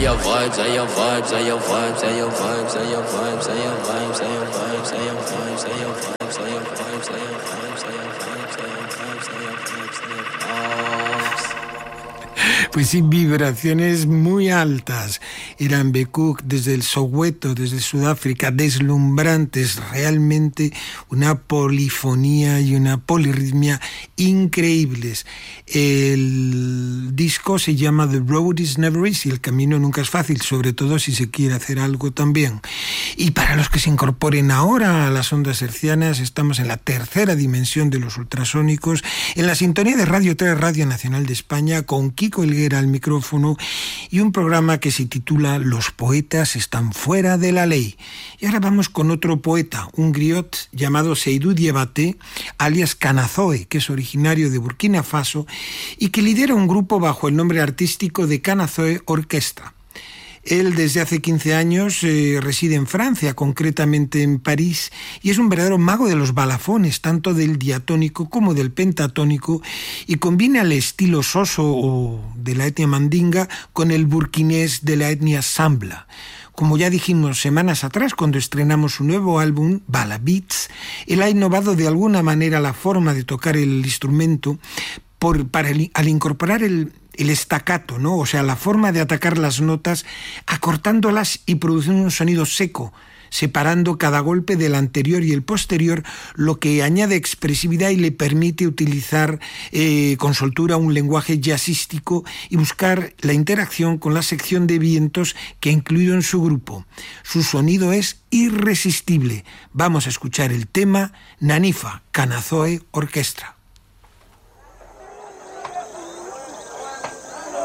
your vibes, are your vibes, are your vibes, are your vibes, are your vibes, are your vibes, are your vibes, are your vibes, are your vibes, are your vibes, are your vibes, are your vibes, are your vibes, are your vibes, are your vibes. Pues sí, vibraciones muy altas. Irán Bekuk desde el Soweto, desde Sudáfrica, deslumbrantes, realmente una polifonía y una polirritmia increíbles. El disco se llama The Road is Never Easy, el camino nunca es fácil, sobre todo si se quiere hacer algo también. Y para los que se incorporen ahora a las ondas hercianas, estamos en la tercera dimensión de los ultrasónicos, en la sintonía de Radio 3, Radio Nacional de España, con Kiko Helguera al micrófono y un programa que se titula Los poetas están fuera de la ley. Y ahora vamos con otro poeta, un griot llamado Seydou Diabaté, alias Kanazoe, que es originario de Burkina Faso y que lidera un grupo bajo el nombre artístico de Kanazoe Orquestra. Él desde hace 15 años reside en Francia, concretamente en París, y es un verdadero mago de los balafones, tanto del diatónico como del pentatónico, y combina el estilo soso o de la etnia mandinga con el burkinés de la etnia sambla. Como ya dijimos semanas atrás, cuando estrenamos su nuevo álbum, Bala Beats, él ha innovado de alguna manera la forma de tocar el instrumento al incorporar el staccato, ¿no? O sea, la forma de atacar las notas, acortándolas y produciendo un sonido seco, separando cada golpe del anterior y el posterior, lo que añade expresividad y le permite utilizar con soltura un lenguaje jazzístico y buscar la interacción con la sección de vientos que ha incluido en su grupo. Su sonido es irresistible. Vamos a escuchar el tema Nanifa, Kanazoe Orquestra.